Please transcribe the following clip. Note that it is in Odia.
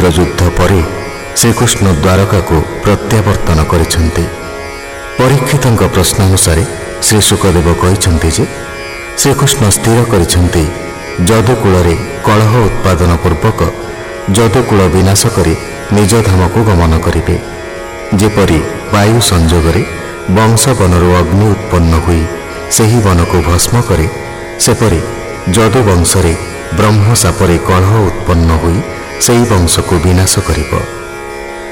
ଯୁଦ୍ଧ ପରେ ଶ୍ରୀକୃଷ୍ଣ ଦ୍ୱାରକାକୁ ପ୍ରତ୍ୟାବର୍ତ୍ତନ କରିଛନ୍ତି। ପରୀକ୍ଷିତଙ୍କ ପ୍ରଶ୍ନାନୁସାରେ ଶ୍ରୀ ଶୁକଦେବ କହିଛନ୍ତି ଯେ ଶ୍ରୀକୃଷ୍ଣ ସ୍ଥିର କରିଛନ୍ତି ଯଦୁକୂଳରେ କଳହ ଉତ୍ପାଦନ ପୂର୍ବକ ଯଦୁକୂଳ ବିନାଶ କରି ନିଜ ଧାମକୁ ଗମନ କରିବେ। ଯେପରି ବାୟୁ ସଂଯୋଗରେ ବଂଶବନରୁ ଅଗ୍ନି ଉତ୍ପନ୍ନ ହୋଇ ସେହି ବନକୁ ଭସ୍ମ କରେ, ସେପରି ଯଦୁବଂଶରେ ବ୍ରହ୍ମଶାପରେ କଳହ ଉତ୍ପନ୍ନ ହୋଇ ସେହି ବଂଶକୁ ବିନାଶ କରିବ।